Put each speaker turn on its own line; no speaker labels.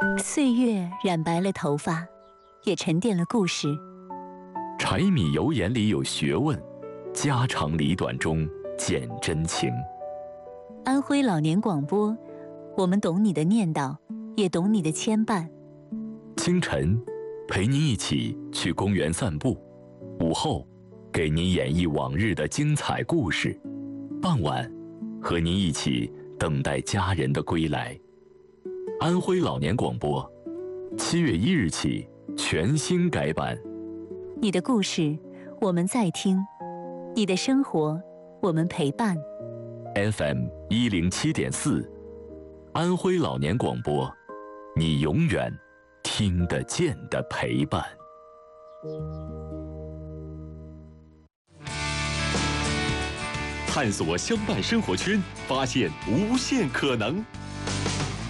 岁月染白了头发，也沉淀了故事。
柴米油盐里有学问，家长里短中见真情。
安徽老年广播，我们懂你的念叨，也懂你的牵绊。
清晨，陪您一起去公园散步；午后，给您演绎往日的精彩故事；傍晚，和您一起等待家人的归来。安徽老年广播，7月1日起全新改版。
你的故事，我们在听；你的生活，我们陪伴。
FM 107.4，安徽老年广播，你永远听得见的陪伴。
探索相伴生活圈，发现无限可能。